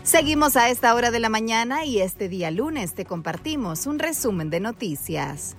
Seguimos a esta hora de la mañana y este día lunes te compartimos un resumen de noticias.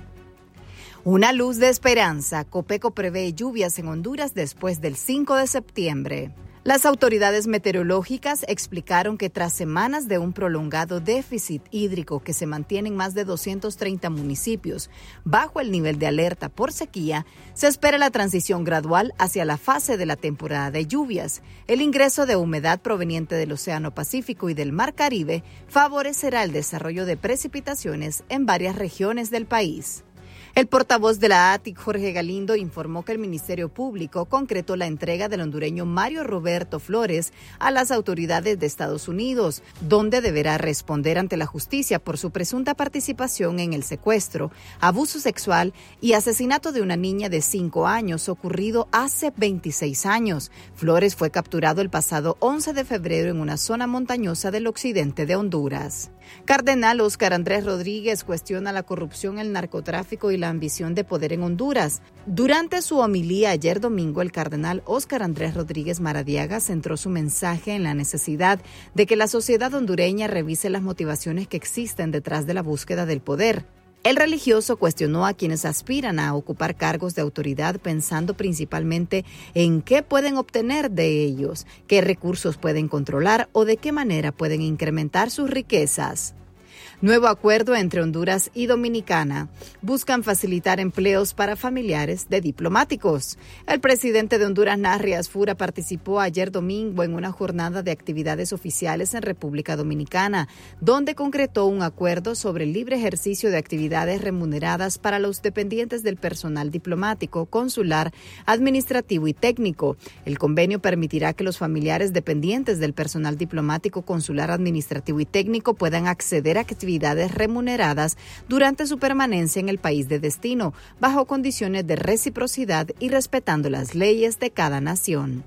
Una luz de esperanza. Copeco prevé lluvias en Honduras después del 5 de septiembre. Las autoridades meteorológicas explicaron que tras semanas de un prolongado déficit hídrico que se mantiene en más de 230 municipios bajo el nivel de alerta por sequía, se espera la transición gradual hacia la fase de la temporada de lluvias. El ingreso de humedad proveniente del Océano Pacífico y del Mar Caribe favorecerá el desarrollo de precipitaciones en varias regiones del país. El portavoz de la ATIC, Jorge Galindo, informó que el Ministerio Público concretó la entrega del hondureño Mario Roberto Flores a las autoridades de Estados Unidos, donde deberá responder ante la justicia por su presunta participación en el secuestro, abuso sexual y asesinato de una niña de 5 años ocurrido hace 26 años. Flores fue capturado el pasado 11 de febrero en una zona montañosa del occidente de Honduras. Cardenal Óscar Andrés Rodríguez cuestiona la corrupción, el narcotráfico y la ambición de poder en Honduras. Durante su homilía ayer domingo, el cardenal Óscar Andrés Rodríguez Maradiaga centró su mensaje en la necesidad de que la sociedad hondureña revise las motivaciones que existen detrás de la búsqueda del poder. El religioso cuestionó a quienes aspiran a ocupar cargos de autoridad pensando principalmente en qué pueden obtener de ellos, qué recursos pueden controlar o de qué manera pueden incrementar sus riquezas. Nuevo acuerdo entre Honduras y Dominicana. Buscan facilitar empleos para familiares de diplomáticos. El presidente de Honduras, Narri Asfura, participó ayer domingo en una jornada de actividades oficiales en República Dominicana, donde concretó un acuerdo sobre el libre ejercicio de actividades remuneradas para los dependientes del personal diplomático, consular, administrativo y técnico. El convenio permitirá que los familiares dependientes del personal diplomático, consular, administrativo y técnico puedan acceder a actividades remuneradas durante su permanencia en el país de destino, bajo condiciones de reciprocidad y respetando las leyes de cada nación.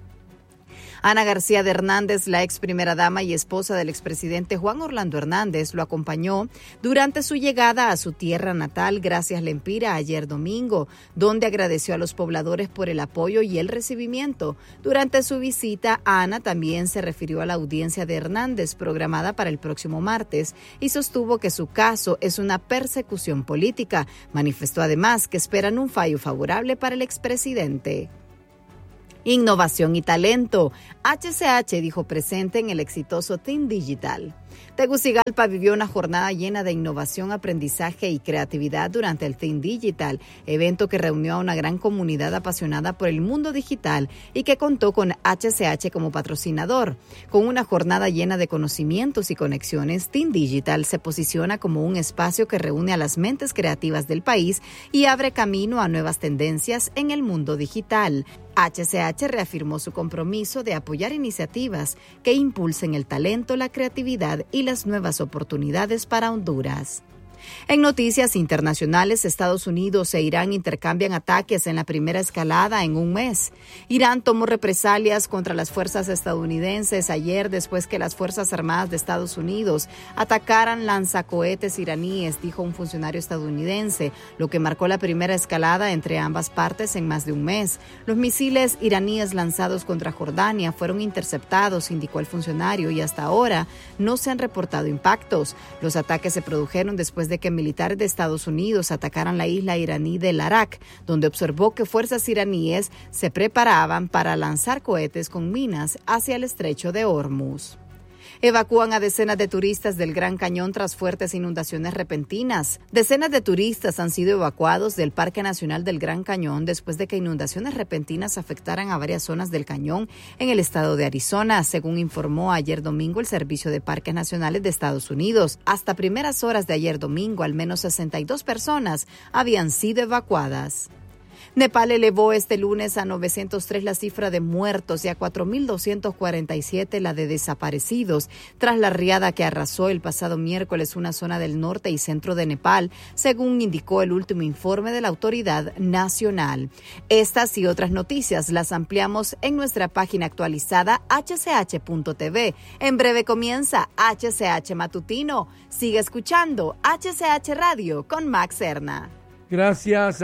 Ana García de Hernández, la ex primera dama y esposa del expresidente Juan Orlando Hernández, lo acompañó durante su llegada a su tierra natal, Gracias Lempira, ayer domingo, donde agradeció a los pobladores por el apoyo y el recibimiento. Durante su visita, Ana también se refirió a la audiencia de Hernández programada para el próximo martes y sostuvo que su caso es una persecución política. Manifestó además que esperan un fallo favorable para el expresidente. Innovación y talento. HCH dijo presente en el exitoso Team Digital. Tegucigalpa vivió una jornada llena de innovación, aprendizaje y creatividad durante el Team Digital, evento que reunió a una gran comunidad apasionada por el mundo digital y que contó con HCH como patrocinador. Con una jornada llena de conocimientos y conexiones, Team Digital se posiciona como un espacio que reúne a las mentes creativas del país y abre camino a nuevas tendencias en el mundo digital. HCH reafirmó su compromiso de apoyar iniciativas que impulsen el talento, la creatividad y las nuevas oportunidades para Honduras. En noticias internacionales, Estados Unidos e Irán intercambian ataques en la primera escalada en un mes. Irán tomó represalias contra las fuerzas estadounidenses ayer después que las Fuerzas Armadas de Estados Unidos atacaran lanzacohetes iraníes, dijo un funcionario estadounidense, lo que marcó la primera escalada entre ambas partes en más de un mes. Los misiles iraníes lanzados contra Jordania fueron interceptados, indicó el funcionario, y hasta ahora no se han reportado impactos. Los ataques se produjeron después de que militares de Estados Unidos atacaran la isla iraní de Larak, donde observó que fuerzas iraníes se preparaban para lanzar cohetes con minas hacia el estrecho de Hormuz. Evacúan a decenas de turistas del Gran Cañón tras fuertes inundaciones repentinas. Decenas de turistas han sido evacuados del Parque Nacional del Gran Cañón después de que inundaciones repentinas afectaran a varias zonas del cañón en el estado de Arizona, según informó ayer domingo el Servicio de Parques Nacionales de Estados Unidos. Hasta primeras horas de ayer domingo, al menos 62 personas habían sido evacuadas. Nepal elevó este lunes a 903 la cifra de muertos y a 4.247 la de desaparecidos tras la riada que arrasó el pasado miércoles una zona del norte y centro de Nepal, según indicó el último informe de la autoridad nacional. Estas y otras noticias las ampliamos en nuestra página actualizada hch.tv. En breve comienza HCH Matutino. Sigue escuchando HCH Radio con Max Serna. Gracias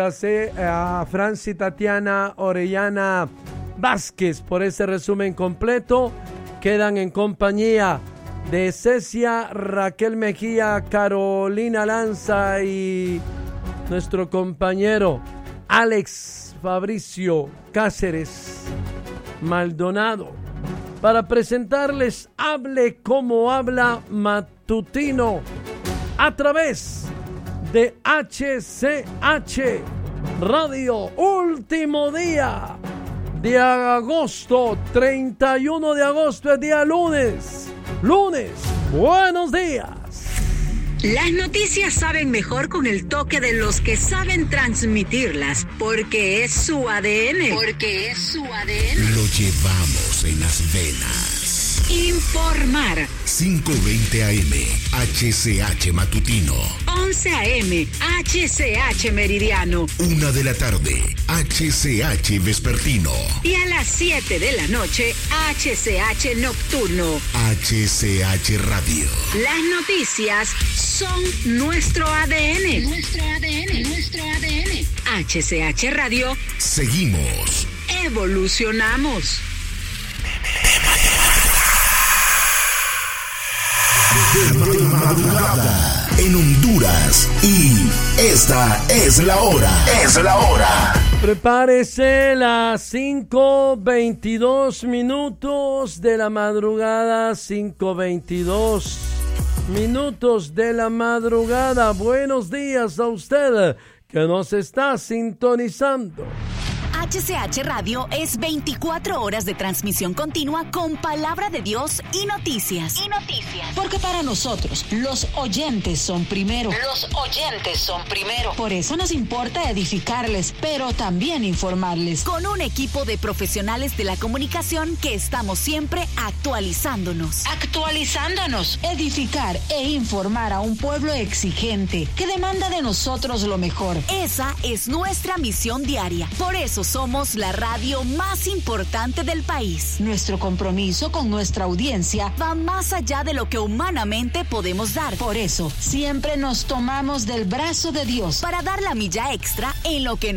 a Franci Tatiana Orellana Vázquez por ese resumen completo. Quedan en compañía de Cecia, Raquel Mejía, Carolina Lanza y nuestro compañero Alex Fabricio Cáceres Maldonado, para presentarles Hable como habla matutino a través de HCH Radio. Último día de agosto, 31 de agosto, es día lunes. Buenos días. Las noticias saben mejor con el toque de los que saben transmitirlas, porque es su ADN. Lo llevamos en las venas. Informar. 5:20 AM, HCH Matutino. 11 AM, HCH Meridiano. 1 de la tarde, HCH Vespertino. Y a las 7 de la noche, HCH Nocturno. HCH Radio. Las noticias son nuestro ADN. HCH Radio. Seguimos. Evolucionamos. De madrugada en Honduras, y esta es la hora. Prepárese, las 5:22 minutos de la madrugada, 5:22 minutos de la madrugada. Buenos días a usted que nos está sintonizando. HCH Radio es 24 horas de transmisión continua con palabra de Dios y noticias. Porque para nosotros, los oyentes son primero. Por eso nos importa edificarles, pero también informarles. Con un equipo de profesionales de la comunicación que estamos siempre actualizándonos. Edificar e informar a un pueblo exigente que demanda de nosotros lo mejor. Esa es nuestra misión diaria. Por eso somos la radio más importante del país. Nuestro compromiso con nuestra audiencia va más allá de lo que humanamente podemos dar. Por eso, siempre nos tomamos del brazo de Dios para dar la milla extra en lo que